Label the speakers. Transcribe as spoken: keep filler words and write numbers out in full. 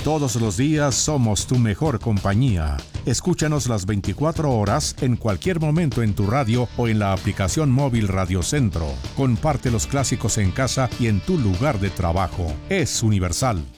Speaker 1: Todos los días somos tu mejor compañía. Escúchanos las veinticuatro horas en cualquier momento en tu radio o en la aplicación móvil Radio Centro. Comparte los clásicos en casa y en tu lugar de trabajo. Es universal.